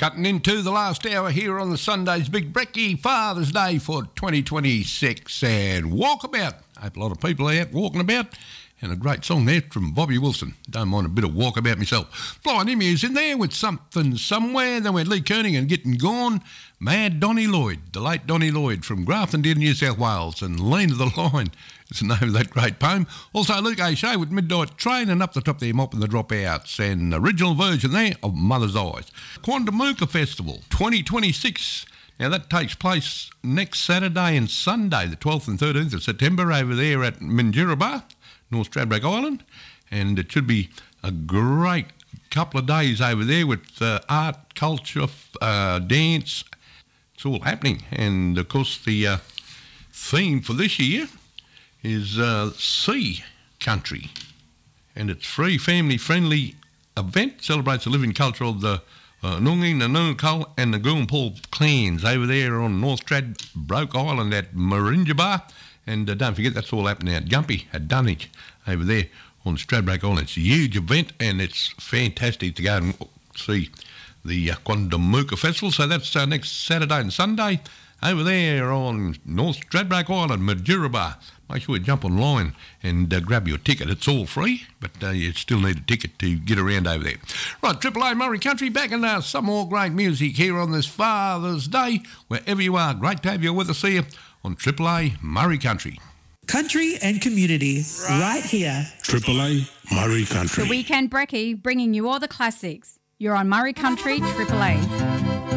Cutting into the last hour here on the Sunday's Big Brekkie Father's Day for 2026 and Walkabout. I hope a lot of people are out walking about. And a great song there from Bobby Wilson. Don't mind a bit of walkabout myself. Flying Emus in there with Something Somewhere. Then we're Lee Kerning and Getting Gone. Mad Donny Lloyd, the late Donny Lloyd from Grafton, New South Wales. And Lean to the Line is the name of that great poem. Also Luke O'Shea with Midnight Train and up the top there Mopping the Dropouts. And original version there of Mother's Eyes. Quandamooka Festival 2026. Now, that takes place next Saturday and Sunday, the 12th and 13th of September, over there at Minjerribah, North Stradbroke Island, and it should be a great couple of days over there with art, culture, dance. It's all happening. And, of course, the theme for this year is Sea Country, and it's free, family-friendly event, celebrates the living culture of the Noongar, the Nunakal and the Goonpul clans over there on North Stradbroke Island at Minjerribah. And don't forget, that's all happening at Gympie, at Dunwich, over there on Stradbroke Island. It's a huge event and it's fantastic to go and see the Quandamooka Festival. So that's next Saturday and Sunday over there on North Stradbroke Island, Minjerribah. Make sure you jump online and grab your ticket. It's all free, but you still need a ticket to get around over there. Right, Triple A Murray Country, back and some more great music here on this Father's Day. Wherever you are, great to have you with us here on Triple A Murray Country. Country and community, right here. Triple A Murray Country. The Weekend Brekkie, bringing you all the classics. You're on Murray Country, Triple A.